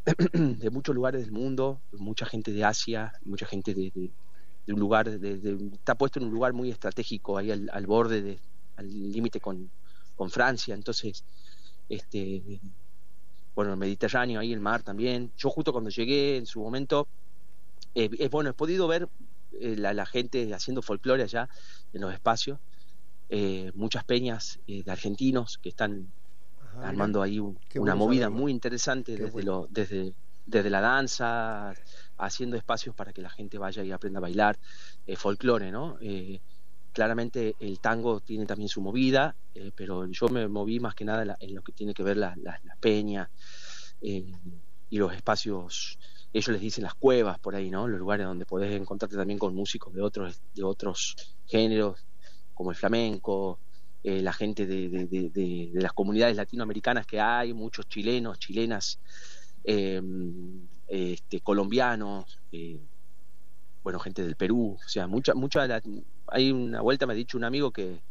de muchos lugares del mundo, mucha gente de Asia, mucha gente de un lugar, está puesto en un lugar muy estratégico, ahí al borde, al límite con Francia. Entonces, este, bueno, el Mediterráneo, ahí el mar también. Yo justo cuando llegué en su momento, bueno, he podido ver la gente haciendo folclore allá en los espacios, muchas peñas de argentinos que están Ajá, mira, armando ahí qué una bueno movida saberlo, muy interesante qué bueno. desde la danza, haciendo espacios para que la gente vaya y aprenda a bailar folclore, ¿no? Claramente el tango tiene también su movida, pero yo me moví más que nada en lo que tiene que ver la peña, eh, y los espacios, ellos les dicen las cuevas por ahí, ¿no? Los lugares donde podés encontrarte también con músicos de otros géneros, como el flamenco, la gente de las comunidades latinoamericanas que hay, muchos chilenos, chilenas, eh, colombianos, bueno, gente del Perú, o sea, hay una vuelta, me ha dicho un amigo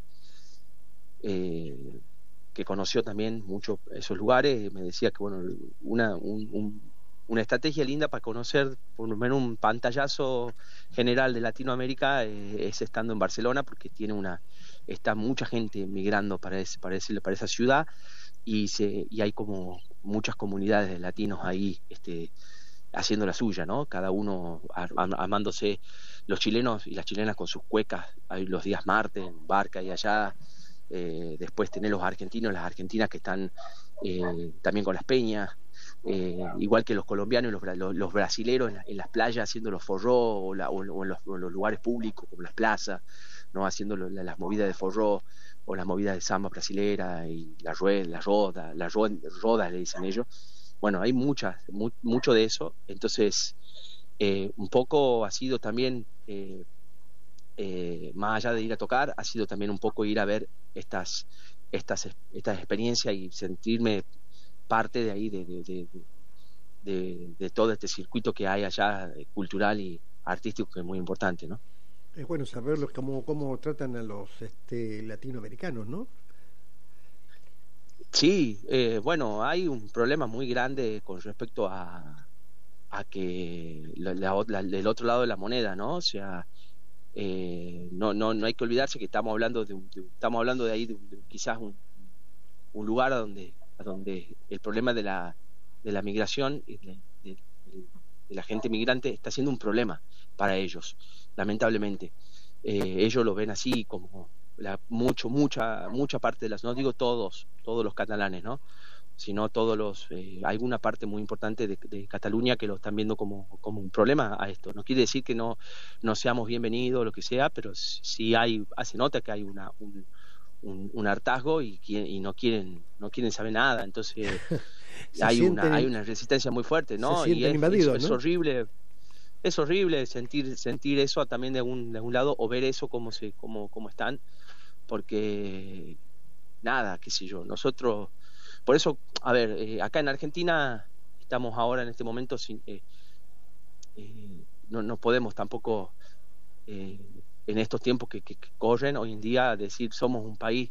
eh, que conoció también mucho esos lugares, me decía que, bueno, una estrategia linda para conocer por lo menos un pantallazo general de Latinoamérica, es estando en Barcelona, porque está mucha gente migrando para esa ciudad, y hay como muchas comunidades de latinos ahí, haciendo la suya, ¿no? Cada uno armándose, los chilenos y las chilenas con sus cuecas, hay los días martes en Barca y allá. Después tenés los argentinos, las argentinas que están también con las peñas, igual que los colombianos y los brasileros en las playas haciendo los forró, o en los lugares públicos como las plazas, ¿no? Haciendo las movidas de forró, o las movidas de samba brasilera, y rodas le dicen ellos. Bueno, hay mucho de eso. Entonces, un poco ha sido también, más allá de ir a tocar, ha sido también un poco ir a ver estas experiencias y sentirme parte de ahí, de todo este circuito que hay allá, cultural y artístico, que es muy importante, ¿no? Es bueno saberlo cómo tratan a los latinoamericanos, ¿no? Sí, bueno, hay un problema muy grande con respecto a que del otro lado de la moneda, ¿no? O sea, no hay que olvidarse que estamos hablando de ahí, quizás un lugar a donde el problema de la migración y de la gente migrante está siendo un problema para ellos, lamentablemente. Ellos lo ven así, como mucha parte no digo todos los catalanes, ¿no? Sino alguna parte muy importante de Cataluña, que lo están viendo como un problema a esto. No quiere decir que no seamos bienvenidos o lo que sea, pero sí hace nota que hay un hartazgo, y no quieren saber nada. Entonces Se hay una sienten, resistencia muy fuerte, se ¿no? Y sienten es invadidos, es ¿no? horrible. Es horrible sentir eso también de un lado, o ver eso como están, porque nada, qué sé yo, nosotros, por eso, a ver, acá en Argentina estamos ahora en este momento no podemos tampoco, eh, en estos tiempos que corren hoy en día, decir somos un país,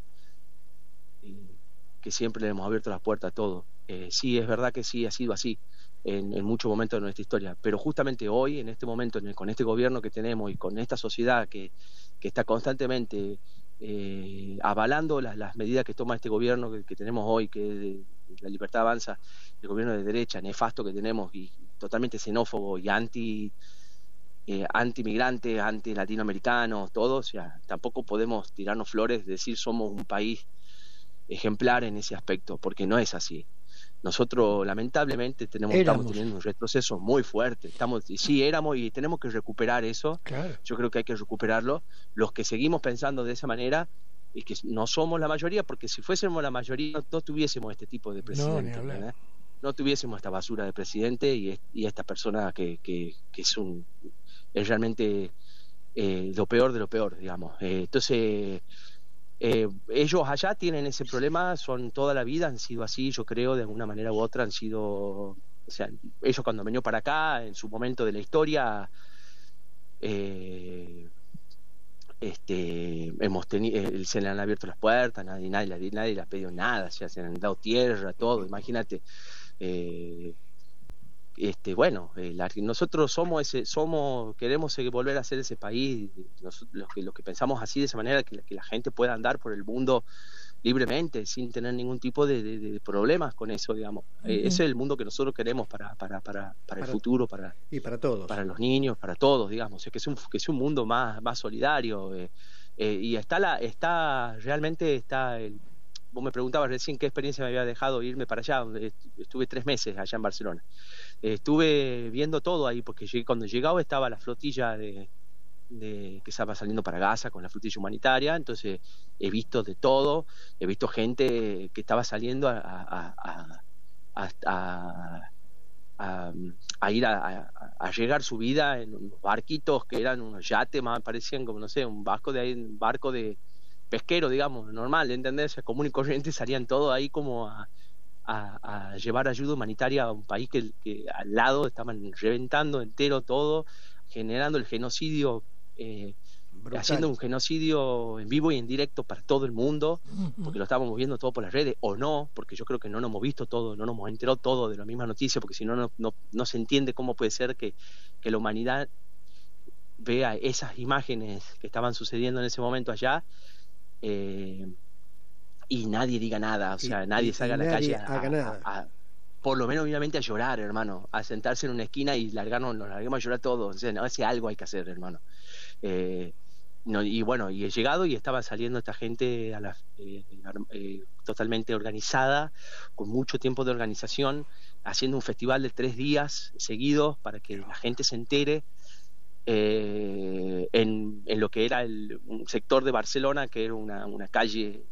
que siempre le hemos abierto las puertas a todo. Sí, es verdad que sí ha sido así en muchos momentos de nuestra historia, pero justamente hoy, en este momento, con este gobierno que tenemos y con esta sociedad que está constantemente avalando las medidas que toma este gobierno que tenemos hoy, que la Libertad Avanza, el gobierno de derecha nefasto que tenemos, y totalmente xenófobo y anti-migrante, anti-latinoamericano, todo. O sea, tampoco podemos tirarnos flores, decir somos un país ejemplar en ese aspecto, porque no es así. Nosotros lamentablemente estamos Éramos, teniendo un retroceso muy fuerte. Y sí, éramos, y tenemos que recuperar eso. claro. Yo creo que hay que recuperarlo. Los que seguimos pensando de esa manera, y que no somos la mayoría, porque si fuésemos la mayoría no tuviésemos este tipo de No, ni presidente, hablar. ¿verdad? No tuviésemos esta basura de presidente, y esta persona que es realmente lo peor de lo peor, digamos. Entonces, ellos allá tienen ese problema, son toda la vida, han sido así, yo creo, de alguna manera u otra han sido, o sea, ellos cuando han venido para acá, en su momento de la historia, eh, se le han abierto las puertas, nadie le ha pedido nada, o sea, se le han dado tierra, todo, imagínate. eh, bueno, nosotros queremos volver a ser ese país, los que pensamos así, de esa manera, que la gente pueda andar por el mundo libremente, sin tener ningún tipo de problemas con eso, digamos. Ese es el mundo que nosotros queremos para el futuro, y para todos. para los niños, para todos, digamos. Es que es un mundo más solidario. Y realmente está vos me preguntabas recién qué experiencia me había dejado irme para allá. Estuve 3 meses allá en Barcelona. Estuve viendo todo ahí, porque cuando llegaba estaba la flotilla que estaba saliendo para Gaza con la flotilla humanitaria. Entonces he visto de todo, he visto gente que estaba saliendo a, a ir a llegar su vida en unos barquitos que eran unos yates, más parecían como, no sé, un barco de pesquero, digamos, normal, ¿entendés? O sea, común y corriente, salían todos ahí como a llevar ayuda humanitaria a un país que al lado estaban reventando entero todo, generando el genocidio, haciendo un genocidio en vivo y en directo para todo el mundo, porque lo estábamos viendo todo por las redes, o no, porque yo creo que no nos hemos visto todo, no nos hemos enterado todo de la misma noticia, porque si no, no se entiende cómo puede ser que la humanidad vea esas imágenes que estaban sucediendo en ese momento allá, y nadie diga nada, o sea, nadie salga a la calle por lo menos obviamente a llorar, hermano, a sentarse en una esquina y nos larguemos a llorar todos. O sea, no, ese algo hay que hacer, hermano. Y bueno, y he llegado y estaba saliendo esta gente totalmente organizada, con mucho tiempo de organización, haciendo un festival de 3 días seguidos para que la gente se entere, en lo que era un sector de Barcelona, que era una calle,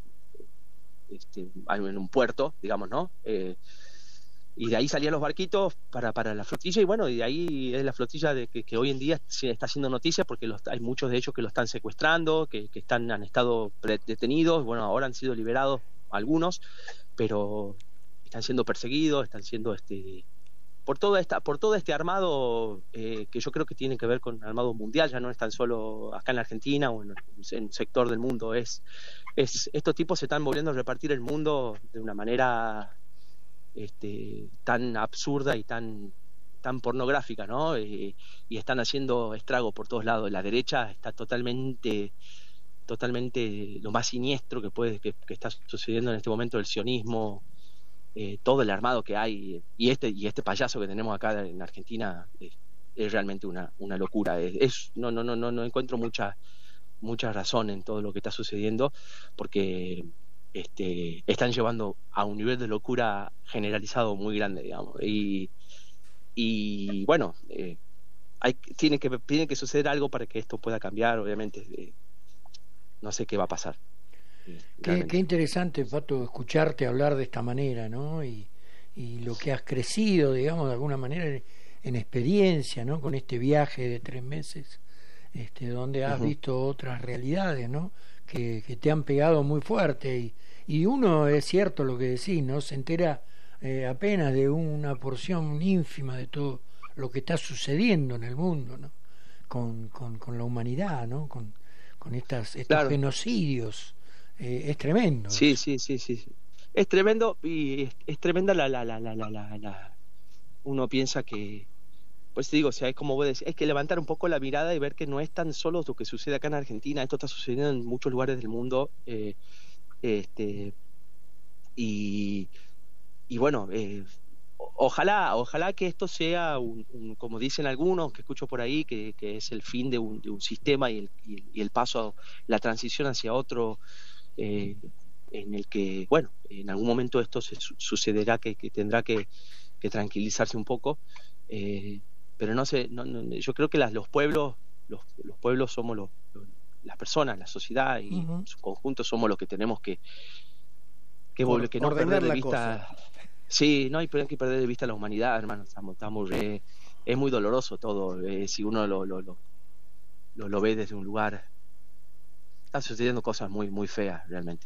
en un puerto, digamos, ¿no? Y de ahí salían los barquitos para la flotilla, y bueno, y de ahí es la flotilla que hoy en día está haciendo noticia, porque hay muchos de ellos que lo están secuestrando, que han estado detenidos. Bueno, ahora han sido liberados algunos, pero están siendo perseguidos, están siendo por todo este armado, que yo creo que tiene que ver con armado mundial, ya no es tan solo acá en la Argentina o en un sector del mundo. Estos tipos se están volviendo a repartir el mundo de una manera tan absurda y tan pornográfica, ¿no? Y están haciendo estrago por todos lados. La derecha está totalmente lo más siniestro que está sucediendo en este momento, el sionismo, todo el armado que hay, y este payaso que tenemos acá en Argentina, es realmente una locura. No encuentro mucha razón en todo lo que está sucediendo, porque están llevando a un nivel de locura generalizado muy grande, digamos. Y bueno, tiene que suceder algo para que esto pueda cambiar, obviamente. No sé qué va a pasar. Qué interesante, Pato, escucharte hablar de esta manera, ¿no? Y lo que has crecido, digamos, de alguna manera en experiencia, ¿no? Con este viaje de 3 meses, donde has visto otras realidades, ¿no? Que te han pegado muy fuerte, y uno, es cierto lo que decís, ¿no? Se entera apenas de una porción ínfima de todo lo que está sucediendo en el mundo, ¿no? Con la humanidad, ¿no? Con estos Claro. genocidios. Es tremendo. Sí. Es tremendo, y es tremenda uno piensa que, pues te digo, o sea, es como vos decís, hay que levantar un poco la mirada y ver que no es tan solo lo que sucede acá en Argentina. Esto está sucediendo en muchos lugares del mundo, y bueno, ojalá que esto sea como dicen algunos, que escucho por ahí, que es el fin de un sistema, y el paso, la transición hacia otro, en el que, bueno, en algún momento esto sucederá, que tendrá que tranquilizarse un poco, pero no sé, yo creo que los pueblos somos las personas, la sociedad, y en su conjunto somos los que tenemos que no perder de vista. Sí, no hay que perder de vista la humanidad, hermano. Es muy doloroso todo, si uno lo ve desde un lugar. Están sucediendo cosas muy, muy feas, realmente.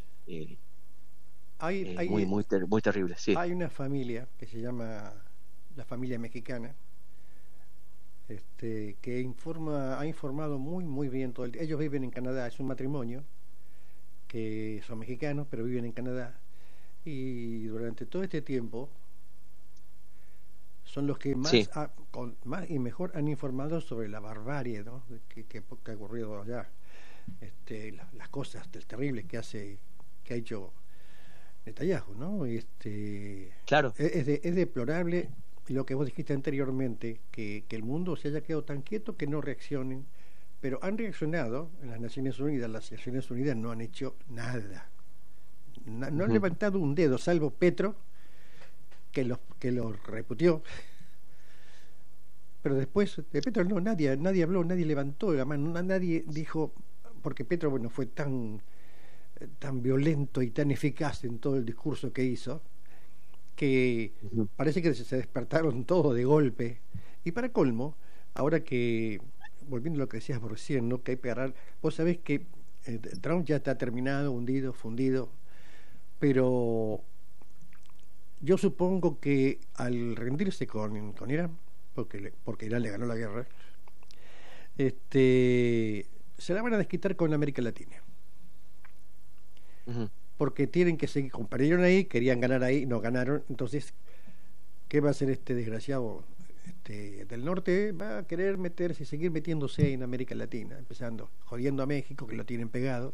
Muy terribles, sí. Hay una familia que se llama la familia mexicana, que ha informado muy, muy bien todo el tiempo. Ellos viven en Canadá, es un matrimonio que son mexicanos, pero viven en Canadá. Y durante todo este tiempo son los que más, sí, más y mejor han informado sobre la barbarie, ¿no? que ha ocurrido allá, las cosas terribles que ha hecho Netanyahu, ¿no? claro. Es deplorable lo que vos dijiste anteriormente, que el mundo se haya quedado tan quieto que no reaccionen, pero han reaccionado en las Naciones Unidas. Las Naciones Unidas no han hecho nada, no han levantado un dedo, salvo Petro, que lo reputió, pero después de Petro no, nadie habló, nadie levantó la mano, nadie dijo, porque Petro, bueno, fue tan violento y tan eficaz en todo el discurso que hizo, que parece que se despertaron todos de golpe. Y para colmo, ahora que, volviendo a lo que decías vos recién, ¿no? Que hay que agarrar, vos sabés que Trump ya está terminado, hundido, fundido, pero yo supongo que al rendirse con Irán, porque Irán le ganó la guerra, se la van a desquitar con América Latina. Porque tienen que seguir, perdieron ahí, querían ganar ahí, no ganaron. Entonces, ¿qué va a hacer este desgraciado del norte? Va a querer seguir metiéndose en América Latina, empezando jodiendo a México, que lo tienen pegado,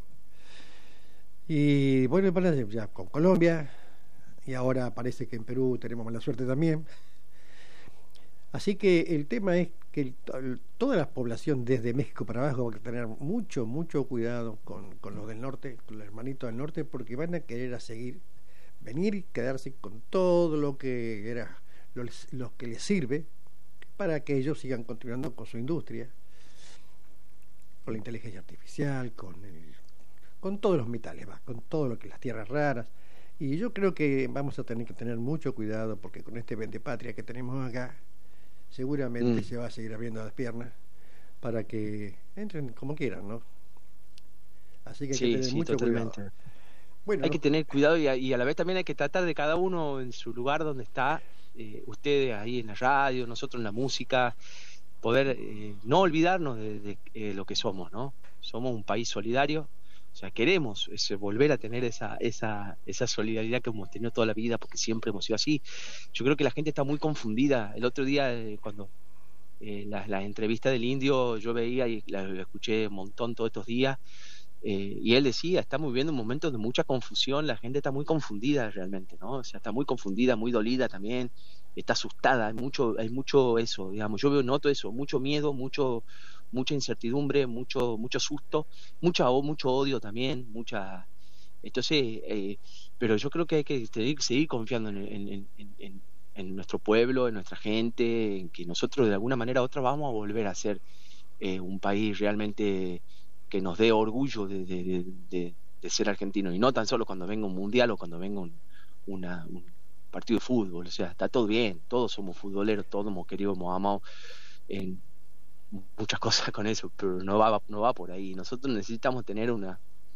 y bueno, ya con Colombia, y ahora parece que en Perú tenemos mala suerte también. Así que el tema es que toda la población desde México para abajo va a tener mucho cuidado con los del norte, con los hermanitos del norte, porque van a querer venir y quedarse con todo lo que lo que les sirve para que ellos sigan continuando con su industria, con la inteligencia artificial, con todos los metales, con todo lo que las tierras raras. Y yo creo que vamos a tener que tener mucho cuidado, porque con este vendepatria que tenemos acá, seguramente se va a seguir abriendo las piernas para que entren como quieran, ¿no? Así que hay que tener mucho totalmente. cuidado. Bueno, hay que tener cuidado y a la vez también hay que tratar de cada uno en su lugar donde está, ustedes ahí en la radio, nosotros en la música, poder no olvidarnos de lo que somos, ¿no? Somos un país solidario, o sea, queremos volver a tener esa solidaridad que hemos tenido toda la vida, porque siempre hemos sido así. Yo creo que la gente está muy confundida. El otro día, cuando la entrevista del Indio, yo veía y la escuché un montón todos estos días, y él decía, estamos viviendo un momento de mucha confusión, la gente está muy confundida realmente, ¿no? O sea, está muy confundida, muy dolida también, está asustada, hay mucho eso, digamos, noto eso, mucho miedo, mucha incertidumbre, mucho susto, mucho odio también, entonces, pero yo creo que hay que seguir confiando en nuestro pueblo, en nuestra gente, en que nosotros de alguna manera u otra vamos a volver a ser un país realmente que nos dé orgullo de ser argentino, y no tan solo cuando venga un mundial o cuando venga un partido de fútbol. O sea, está todo bien, todos somos futboleros, todos hemos querido, hemos amado en muchas cosas con eso, pero no va por ahí. Nosotros necesitamos tener o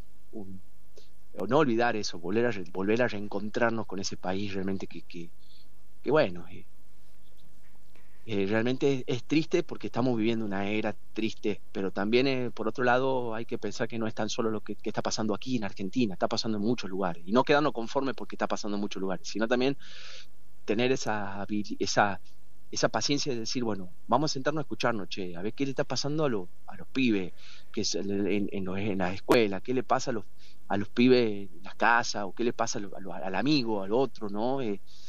no olvidar eso, volver a reencontrarnos con ese país realmente que bueno, realmente es triste, porque estamos viviendo una era triste, pero también por otro lado hay que pensar que no es tan solo lo que está pasando aquí en Argentina, está pasando en muchos lugares, y no quedarnos conformes porque está pasando en muchos lugares, sino también tener esa paciencia de decir, bueno, vamos a sentarnos a escucharnos, a ver qué le está pasando a los pibes que es en la escuela, qué le pasa a los pibes en las casas, o qué le pasa al amigo, al otro, ¿no?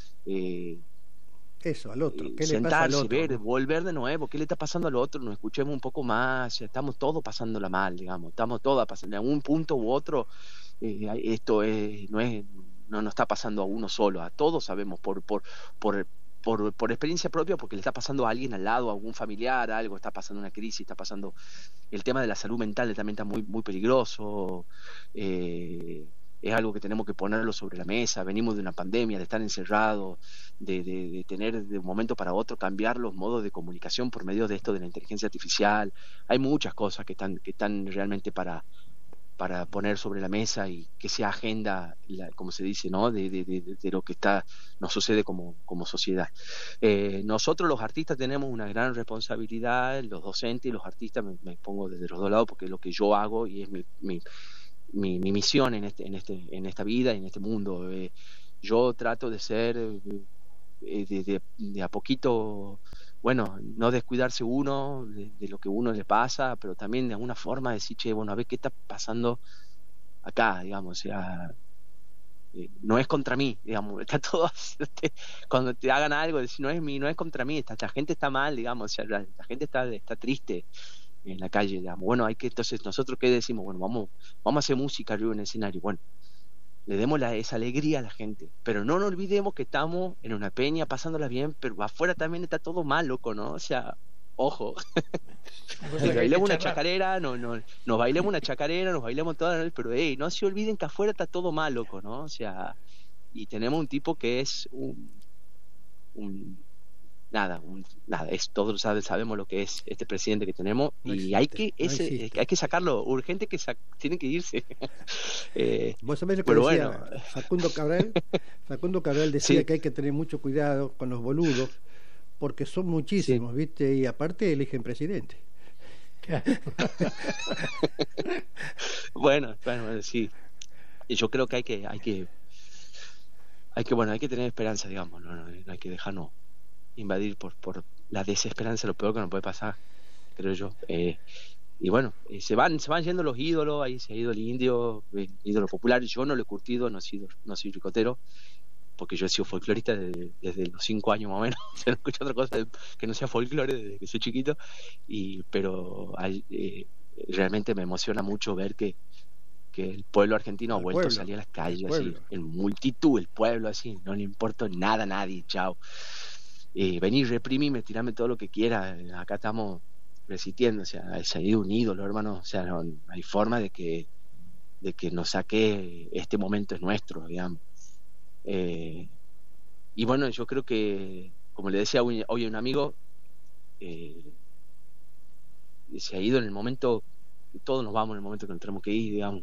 Eso, al otro. ¿Qué sentarse, le pasa al otro, ver, ¿no? volver de nuevo, ¿qué le está pasando al otro? Nos escuchemos un poco más, estamos todos pasándola mal, digamos, estamos todos pasando, en algún punto u otro, esto no está pasando a uno solo, a todos sabemos por experiencia propia, porque le está pasando a alguien al lado, a algún familiar, algo, está pasando una crisis, está pasando el tema de la salud mental, también está muy peligroso. Es algo que tenemos que ponerlo sobre la mesa. Venimos de una pandemia, de estar encerrados, de tener de un momento para otro cambiar los modos de comunicación por medio de esto de la inteligencia artificial. Hay muchas cosas que están realmente para poner sobre la mesa, y que sea agenda, como se dice, ¿no? De lo que nos sucede como sociedad. Nosotros los artistas tenemos una gran responsabilidad, los docentes y los artistas, me pongo desde los dos lados, porque es lo que yo hago y es mi misión en esta vida y en este mundo. Yo trato de ser de a poquito, bueno, no descuidarse uno de lo que uno le pasa, pero también de alguna forma decir, che, bueno, a ver qué está pasando acá, digamos, o sea, no es contra mí, digamos, está todo, cuando te hagan algo, decir, no es contra mí, la gente está mal, digamos, o sea, la gente está triste en la calle, digamos. Bueno, entonces nosotros qué decimos, bueno, vamos a hacer música arriba en el escenario, bueno, le demos esa alegría a la gente, pero no nos olvidemos que estamos en una peña pasándola bien, pero afuera también está todo mal, loco, ¿no? O sea, ojo, nos bailemos una chacarera, nos bailemos una chacarera, nos bailemos todas, pero no se olviden que afuera está todo mal, loco, ¿no? O sea, y tenemos un tipo que es nada, es todos sabemos lo que es este presidente que tenemos, y hay que sacarlo, urgente, que tienen que irse. Vos sabés lo que decía Facundo Cabral decía, sí, que hay que tener mucho cuidado con los boludos, porque son muchísimos, sí, ¿viste? Y aparte eligen presidente. bueno, sí. Yo creo que hay que tener esperanza, digamos, no hay que dejarnos invadir por la desesperanza, lo peor que nos puede pasar, creo yo. Y bueno, se van yendo los ídolos, ahí se ha ido el indio, ídolo popular. Yo no lo he curtido, no soy ricotero, porque yo he sido folclorista desde los 5 años más o menos. No escucho otra cosa que no sea folclore desde que soy chiquito, pero realmente me emociona mucho ver que el pueblo argentino ha vuelto a salir a las calles, así, en multitud, el pueblo así, no le importa nada a nadie, chao. Venir, reprimirme, tirarme todo lo que quiera, acá estamos resistiendo, o sea, se ha ido un ídolo, hermano, o sea, no hay forma de que nos saque, este momento es nuestro, digamos. Y bueno, yo creo que, como le decía hoy a un amigo, se ha ido en el momento, todos nos vamos en el momento que nos tenemos que ir, digamos.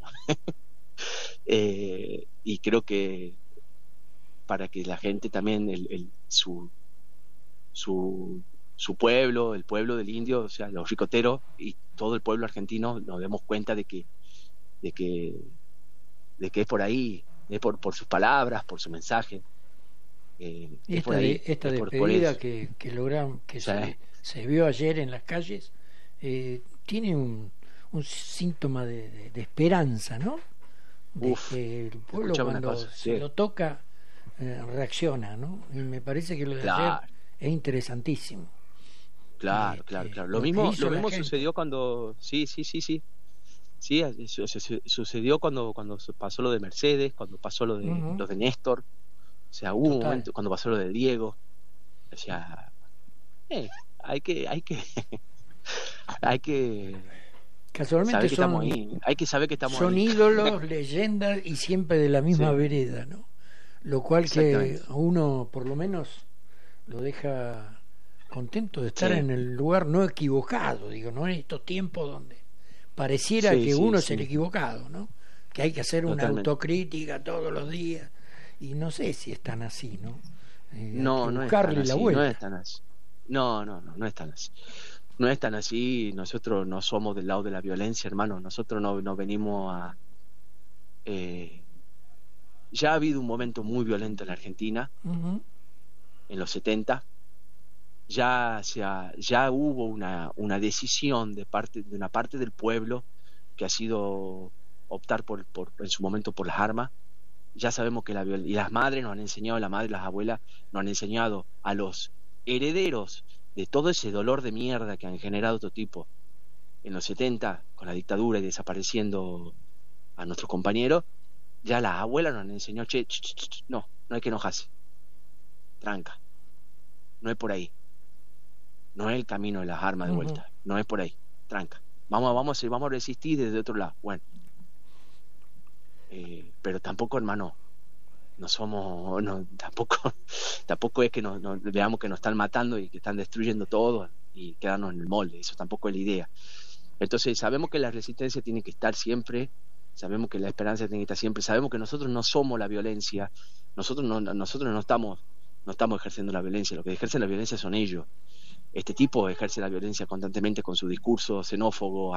Y creo que para que la gente también, su pueblo, el pueblo del indio, o sea, los ricoteros y todo el pueblo argentino, nos demos cuenta de que es por ahí, es por sus palabras, por su mensaje. Esta despedida que lograron, que se vio ayer en las calles, tiene un síntoma de esperanza, ¿no? Que el pueblo, cuando se lo toca, reacciona, ¿no? Y me parece que lo de ayer es interesantísimo. Claro. Lo mismo sucedió cuando sucedió cuando pasó lo de Mercedes, cuando pasó lo de Néstor, o sea, hubo un momento cuando pasó lo de Diego, o sea, hay que casualmente hay que saber que estamos son ahí. Ídolos, leyendas, y siempre de la misma vereda, ¿no? Lo cual que a uno por lo menos lo deja contento de estar en el lugar no equivocado, digo, no en estos tiempos donde pareciera que uno es el equivocado, ¿no? Que hay que hacer una autocrítica todos los días, y no sé si es tan así, ¿no? No es tan así, no es tan así. No es tan así. No es tan así. Nosotros no somos del lado de la violencia, hermano. Nosotros no venimos a... Ya ha habido un momento muy violento en la Argentina, en los 70. Ya hubo una decisión de una parte del pueblo que ha sido optar por en su momento por las armas. Ya sabemos que y las madres nos han enseñado, las abuelas nos han enseñado a los herederos de todo ese dolor de mierda que han generado otro tipo en los 70 con la dictadura y desapareciendo a nuestros compañeros. Ya las abuelas nos han enseñado, no hay que enojarse, tranca, no es por ahí, no es el camino de las armas de vuelta, no es por ahí, tranca, vamos a resistir desde otro lado. Bueno, pero tampoco, hermano, tampoco es que nos veamos que nos están matando y que están destruyendo todo y quedarnos en el molde. Eso tampoco es la idea. Entonces sabemos que la resistencia tiene que estar siempre, sabemos que la esperanza tiene que estar siempre, sabemos que nosotros no somos la violencia, nosotros no estamos ejerciendo la violencia, lo que ejercen la violencia son ellos. Este tipo ejerce la violencia constantemente con su discurso xenófobo,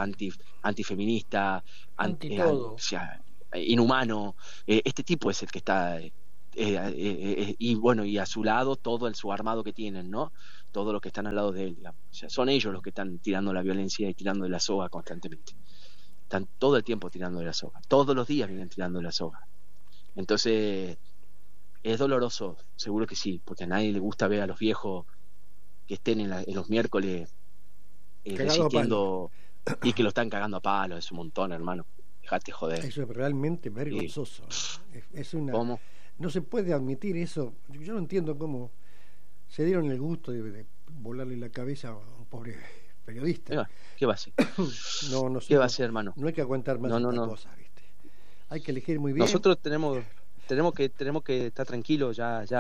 antifeminista, todo. Inhumano. Este tipo es el que está y bueno, y a su lado todo su armado que tienen, ¿no? Todos los que están al lado de él, digamos. O sea, son ellos los que están tirando la violencia y tirando de la soga constantemente. Están todo el tiempo tirando de la soga. Todos los días vienen tirando de la soga. Entonces, es doloroso, seguro que sí, porque a nadie le gusta ver a los viejos que estén en los miércoles resistiendo y que lo están cagando a palo. Es un montón, hermano. Dejate joder. Eso es realmente vergonzoso. Es una... ¿Cómo? No se puede admitir eso. Yo no entiendo cómo se dieron el gusto de volarle la cabeza a un pobre periodista. ¿Qué va a hacer? No sé. ¿Qué va a hacer, hermano? No hay que aguantar más cosas, ¿viste? Hay que elegir muy bien. Nosotros tenemos que estar tranquilos,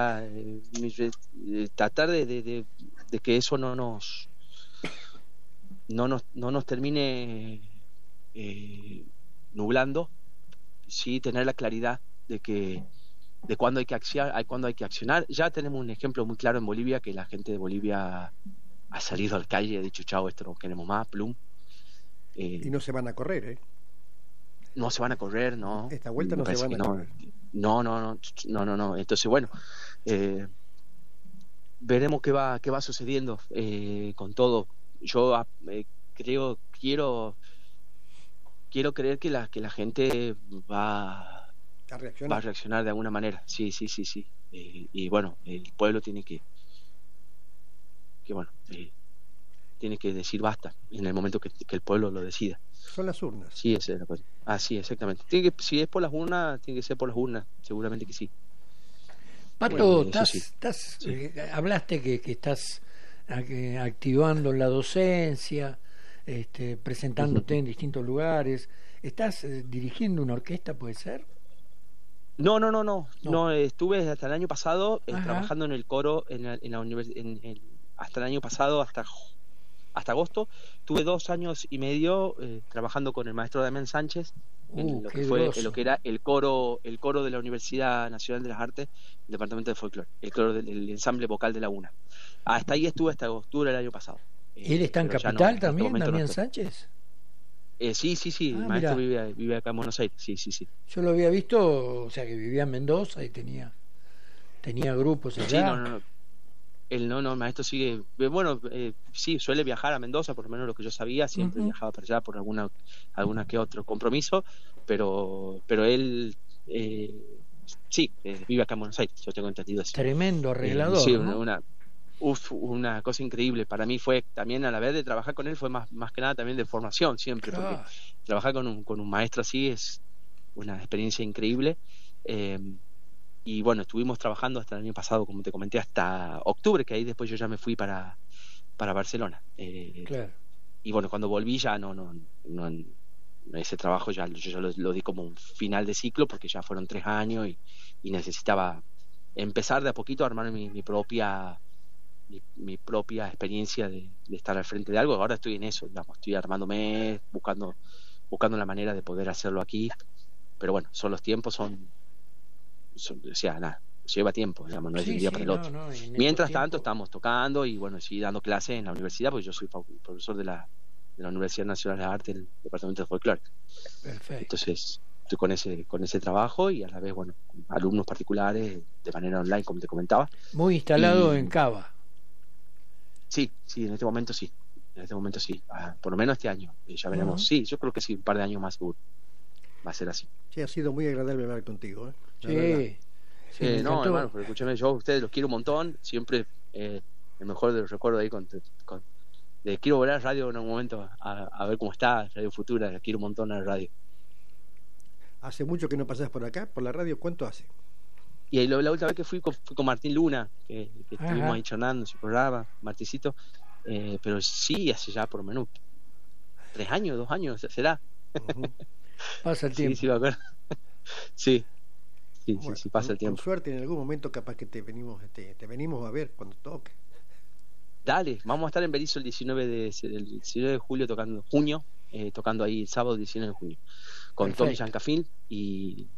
tratar de que eso no nos termine nublando, sí tener la claridad de cuándo hay que accionar. Ya tenemos un ejemplo muy claro en Bolivia, que la gente de Bolivia ha salido al calle y ha dicho chao, esto no queremos más, plum. Y no se van a correr, No se van a correr, no. Esta vuelta no se van a correr. No. Entonces, bueno, veremos qué va sucediendo con todo. Yo quiero creer que la gente va a reaccionar de alguna manera. Sí. Y bueno, el pueblo tiene que decir basta en el momento que el pueblo lo decida. Son las urnas. Sí, sí, exactamente. Si es por las urnas, tiene que ser por las urnas, seguramente que sí. Pato, hablaste que estás activando la docencia, presentándote en distintos lugares. ¿Estás dirigiendo una orquesta, puede ser? No, estuve hasta el año pasado trabajando en el coro en la universidad. Hasta el año pasado, hasta agosto, tuve 2 años y medio trabajando con el maestro Damián Sánchez en lo que era el coro de la Universidad Nacional de las Artes, el departamento de folclore, el coro del ensamble vocal de la UNA. Hasta ahí estuve hasta octubre del año pasado. ¿Él está en Capital también, Damián Sánchez? Sí, el maestro vive acá en Buenos Aires, sí. Yo lo había visto, o sea, que vivía en Mendoza y tenía grupos allá. Sí, el maestro sigue, bueno, sí, suele viajar a Mendoza, por lo menos lo que yo sabía, siempre viajaba para allá por alguna que otro compromiso, pero él sí, vive acá en Buenos Aires, yo tengo entendido así. Tremendo arreglador, sí, ¿no? una cosa increíble. Para mí fue también, a la vez de trabajar con él, fue más que nada también de formación siempre, claro. Porque trabajar con un maestro así es una experiencia increíble. Y bueno, estuvimos trabajando hasta el año pasado, como te comenté, hasta octubre, que ahí después yo ya me fui para Barcelona. Claro. Y bueno, cuando volví ya no ese trabajo yo ya lo di como un final de ciclo, porque ya fueron 3 años y necesitaba empezar de a poquito a armar mi propia experiencia de estar al frente de algo. Ahora estoy en eso, digamos, estoy armándome, buscando la manera de poder hacerlo aquí, pero bueno, son los tiempos, o sea, nada, lleva tiempo, digamos, no es de un día para el otro. Mientras tanto estamos tocando y bueno, sí dando clases en la universidad, porque yo soy profesor de la Universidad Nacional de Arte en el departamento de folclore. Perfecto. Entonces estoy con ese trabajo y a la vez, bueno, alumnos particulares de manera online, como te comentaba. Muy instalado en Cava. Sí, en este momento sí. Por lo menos este año. Ya veremos. Sí, yo creo que sí, un par de años más seguro. Va a ser así. Sí, ha sido muy agradable hablar contigo. Sí, no, hermano, pero escúchame, yo a ustedes los quiero un montón. Siempre el mejor de los recuerdos ahí quiero volver a radio en un momento a ver cómo está Radio Futura. Les quiero un montón a la radio. ¿Hace mucho que no pasás por acá, por la radio? ¿Cuánto hace? Y ahí la última vez que fui con Martín Luna, que estuvimos ahí charlando su programa, Martincito, pero sí, hace ya por lo menos 3 años, 2 años, será. Pasa el tiempo. Sí, va a ver. Sí, pasa el tiempo. Con suerte en algún momento capaz que te venimos a ver cuando toque. Dale, vamos a estar en Berisso el 19 de julio tocando ahí el sábado 19 de junio, con Tommy Yancafil y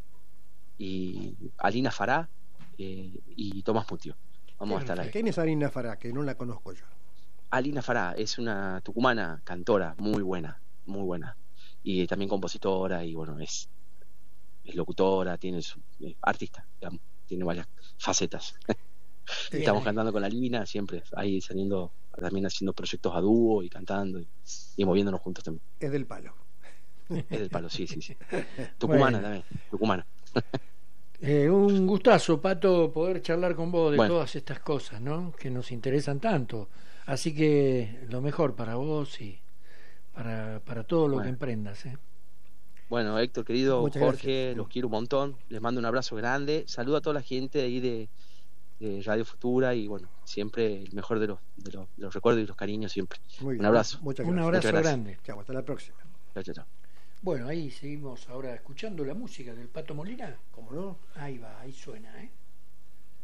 Alina Fará y Tomás Mutio. Vamos a estar ahí. ¿Quién es Alina Fará? Que no la conozco yo. Alina Fará es una tucumana cantora muy buena, y también compositora, y bueno, es locutora, es artista, digamos. tiene varias facetas. Bien, Estamos cantando con la Lina, siempre ahí saliendo, también haciendo proyectos a dúo y cantando y moviéndonos juntos también. Es del palo. Es del palo, sí. Tucumana también, tucumana. Un gustazo, Pato, poder charlar con vos de Bueno. todas estas cosas, ¿no? Que nos interesan tanto. Así que lo mejor para vos y para todo lo que emprendas, ¿eh? Bueno, Héctor, querido, Muchas Jorge, gracias. los quiero un montón. Les mando un abrazo grande. Saludo a toda la gente ahí de Radio Futura y bueno, siempre el mejor de los recuerdos y los cariños siempre. Muy bien. Un abrazo. Muchas Un gracias. abrazo Muchas gracias. grande. Chao, hasta la próxima. Chao. Bueno, ahí seguimos ahora escuchando la música del Pato Molina. ¿Cómo no? Ahí va, ahí suena, ¿eh?